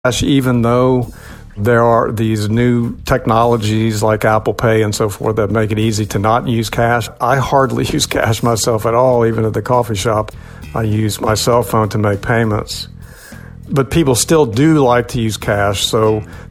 Even though there are these new technologies like Apple Pay and so forth that make it easy to not use cash, I hardly use cash myself at all. Even at the coffee shop, I use my cell phone to make payments. But people still do like to use cash, so